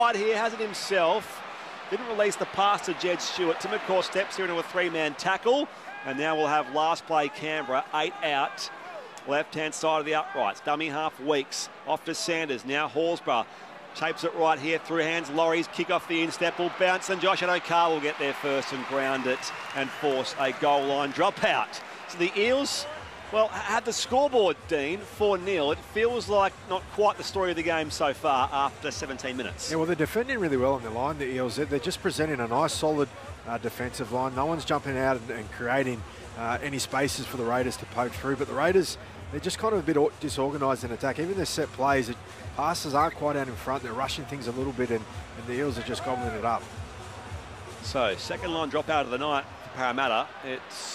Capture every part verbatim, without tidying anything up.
Right here, has it himself. Didn't release the pass to Jed Stewart. Tim McCaw steps here into a three-man tackle. And now we'll have last play Canberra, eight out. Left-hand side of the uprights. Dummy half Weeks. Off to Sanders. Now Horsburgh. Shapes it right here through hands. Laurie's kick off the instep will bounce, and Josh Addo-Carr will get there first and ground it and force a goal line dropout. So the Eels, well, had the scoreboard, Dean, four nil. It feels like not quite the story of the game so far after seventeen minutes. Yeah, well, they're defending really well on the line, the Eels. They're just presenting a nice, solid uh, defensive line. No one's jumping out and, and creating uh, any spaces for the Raiders to poke through. But the Raiders, they're just kind of a bit disorganised in attack. Even their set plays, it, passes aren't quite out in front. They're rushing things a little bit, and, and the Eels are just gobbling it up. So, second line drop out of the night for Parramatta. It's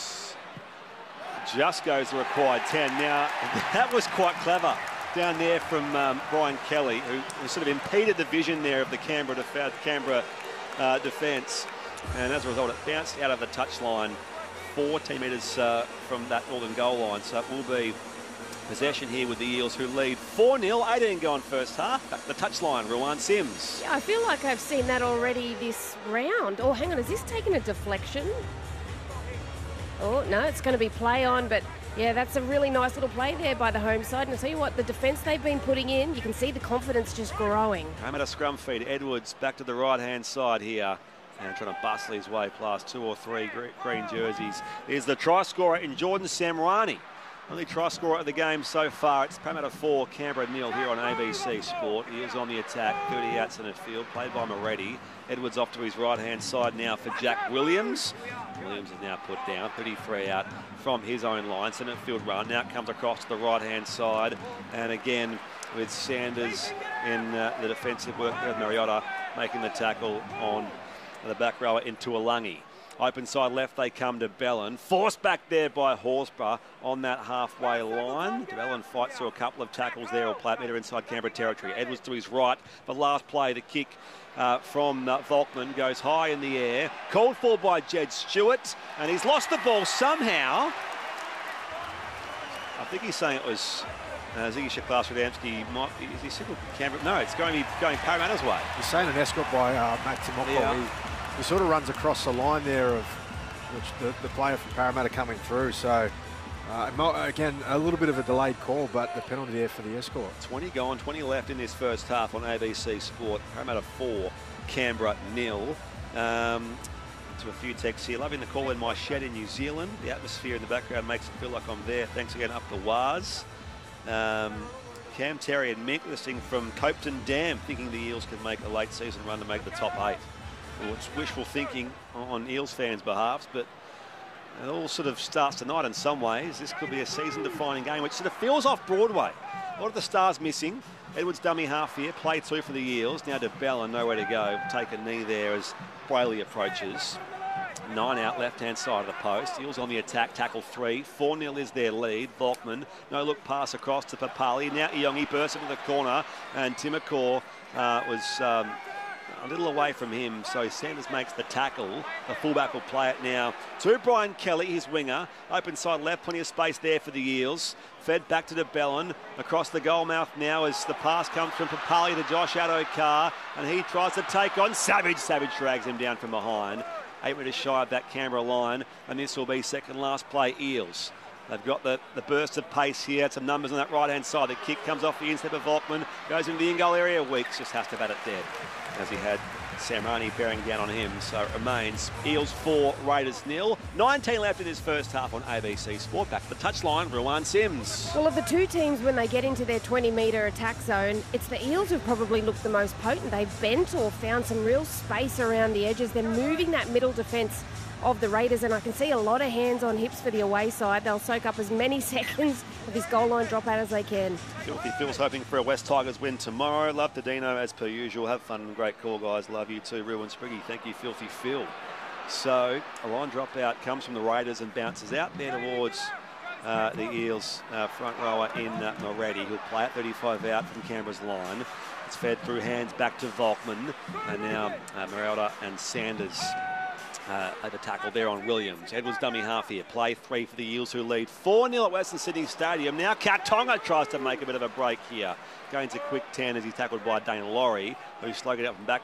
just goes the required ten. Now, that was quite clever down there from um, Brian Kelly, who, who sort of impeded the vision there of the Canberra, def Canberra uh, defence. And as a result, it bounced out of the touchline fourteen metres uh, from that northern goal line. So it will be possession here with the Eels, who lead four nil, eighteen gone first half. Back to the touchline, Ruan Sims. Yeah, I feel like I've seen that already this round. Oh, hang on, is this taking a deflection? Oh, no, it's going to be play on, but yeah, that's a really nice little play there by the home side. And I'll tell you what, the defence they've been putting in, you can see the confidence just growing. Parramatta scrum feed. Edwards back to the right-hand side here and trying to bustle his way past two or three green jerseys. Here's the try scorer in Jordan Samrani. Only try scorer of the game so far. It's Parramatta four, Canberra nil here on A B C Sport. Eels on the attack, thirty out centre field, played by Moretti. Edwards off to his right-hand side now for Jack Williams. Williams is now put down, thirty-three out from his own line. Centre field run, now comes across to the right-hand side. And again, with Sanders in uh, the defensive work with Mariota making the tackle on the back rower into Tuolungi. Open side left, they come to Bellin. Forced back there by Horsburgh on that halfway line. Bellin fights through a couple of tackles there, or play it meter inside Canberra territory. Edwards to his right. The last play, the kick uh, from uh, Volkman goes high in the air. Called for by Jed Stewart, and he's lost the ball somehow. I think he's saying it was uh, Ziggy Shaklas-Radamski. Might be, is he signalled Canberra? No, it's going to be going Parramatta's way. He's saying an escort by uh, Matt Timoko. Yeah. He sort of runs across the line there of which the, the player from Parramatta coming through. So, uh, again, a little bit of a delayed call, but the penalty there for the escort. twenty gone, twenty left in this first half on A B C Sport. Parramatta four, Canberra nil. Um, to a few texts here. Loving the call in my shed in New Zealand. The atmosphere in the background makes it feel like I'm there. Thanks again up the Waz. Um, Cam Terry and Mick listening from Copeton Dam, thinking the Eels could make a late season run to make the top eight. Well, it's wishful thinking on Eels fans' behalf, but it all sort of starts tonight in some ways. This could be a season-defining game, which sort of feels off Broadway. A lot of the stars missing. Edwards dummy half here, play two for the Eels. Now to Bellin, nowhere to go. Take a knee there as Brayley approaches. Nine out, left-hand side of the post. Eels on the attack, tackle three. four nil is their lead. Volkman, no-look pass across to Papali. Now Iongi bursts into the corner, and Tim McCaw uh, was Um, a little away from him, so Sanders makes the tackle. The fullback will play it now to Brian Kelly, his winger. Open side left, plenty of space there for the Eels. Fed back to the Bellin. Across the goal mouth now as the pass comes from Papali to Josh Addo-Carr, and he tries to take on Savage. Savage drags him down from behind. Eight metres shy of that Canberra line, and this will be second last play Eels. They've got the, the burst of pace here. Some numbers on that right-hand side. The kick comes off the instep of Volkman. Goes into the in-goal area. Weeks just has to bat it dead, as he had Samrani bearing down on him. So it remains Eels four, Raiders nil. nineteen left in this first half on A B C Sport. Back to the touchline, Ruan Sims. Well, of the two teams, when they get into their twenty metre attack zone, it's the Eels who've probably looked the most potent. They've bent or found some real space around the edges. They're moving that middle defence of the Raiders, and I can see a lot of hands on hips for the away side. They'll soak up as many seconds of this goal line dropout as they can. Filthy Phil's hoping for a West Tigers win tomorrow. Love to Dino as per usual. Have fun and great call, guys. Love you too, Ruan Spriggy. Thank you, Filthy Phil. So a line dropout comes from the Raiders and bounces out there towards uh, the Eels uh, front rower in uh, Moretti. He'll play it thirty-five out from Canberra's line. It's fed through hands back to Volkman, and now uh, Mariota and Sanders Uh, over tackle there on Williams. Edwards dummy half here. Play three for the Eels, who lead four nil at Western Sydney Stadium. Now Katonga tries to make a bit of a break here. Gains a quick ten as he's tackled by Dane Laurie, who's slugging it up from back